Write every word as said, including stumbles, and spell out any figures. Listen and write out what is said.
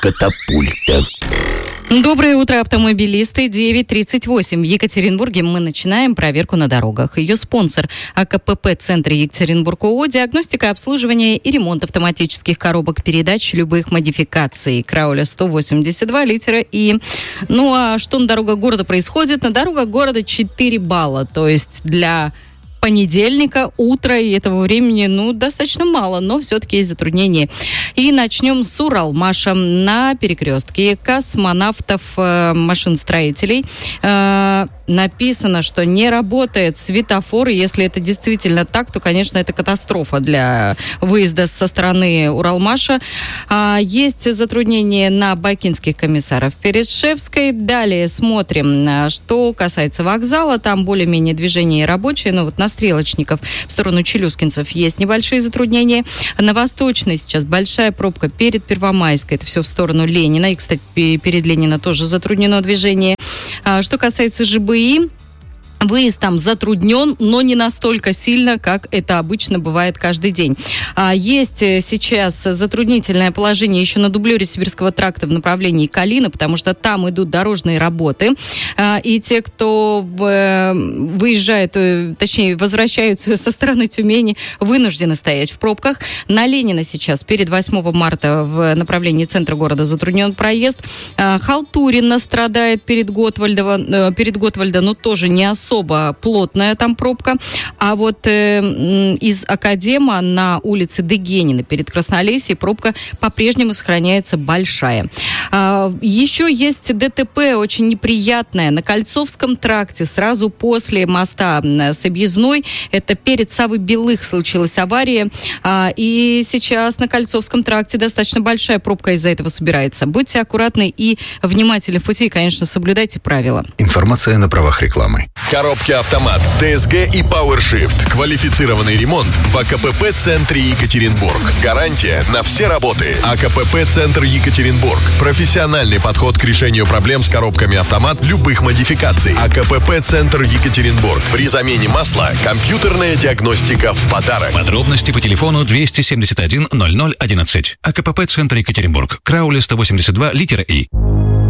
катапульта. Доброе утро, автомобилисты. девять тридцать восемь. В Екатеринбурге мы начинаем проверку на дорогах. Ее спонсор АКПП «Центр Екатеринбург» ООО, диагностика, обслуживание и ремонт автоматических коробок передач любых модификаций. Крауля сто восемьдесят два, литера И. Ну а что на дорогах города происходит? На дорогах города четыре балла. То есть для понедельника, утро и этого времени, ну, достаточно мало, но все-таки есть затруднения. И начнем с Уралмаша на перекрестке космонавтов э, машиностроителей. Э, написано, что не работает светофор, и если это действительно так, то, конечно, это катастрофа для выезда со стороны Уралмаша. А, есть затруднения на Бакинских комиссаров перед Шевской. Далее смотрим, что касается вокзала. Там более-менее движение рабочее, но вот на Стрелочников в сторону Челюскинцев есть небольшие затруднения. На Восточной сейчас большая пробка перед Первомайской. Это все в сторону Ленина. И, кстати, перед Ленина тоже затруднено движение. А, что касается ЖБИ, выезд там затруднен, но не настолько сильно, как это обычно бывает каждый день. А, есть сейчас затруднительное положение еще на дублере Сибирского тракта в направлении Калина, потому что там идут дорожные работы. А, и те, кто э, выезжает, э, точнее, возвращаются со стороны Тюмени, вынуждены стоять в пробках. На Ленина сейчас перед восьмого марта в направлении центра города затруднен проезд. А, Халтурина страдает перед Готвальдова, э, перед Готвальда, но тоже не особо особо плотная там пробка. А вот э, из Академа на улице Дегенина перед Краснолесье пробка по-прежнему сохраняется большая. А, еще есть ДТП очень неприятное на Кольцовском тракте сразу после моста с объездной. Это перед Савой-Белых случилась авария. А, и сейчас на Кольцовском тракте достаточно большая пробка из-за этого собирается. Будьте аккуратны и внимательны в пути. И, конечно, соблюдайте правила. Информация на правах рекламы. Коробки «Автомат», ТСГ и PowerShift. Квалифицированный ремонт в АКПП «Центре Екатеринбург». Гарантия на все работы. АКПП «Центр Екатеринбург». Профессиональный подход к решению проблем с коробками «Автомат» любых модификаций. АКПП «Центр Екатеринбург». При замене масла компьютерная диагностика в подарок. Подробности по телефону двести семьдесят один ноль ноль одиннадцать. АКПП «Центр Екатеринбург». Крауля сто восемьдесят два, литера И.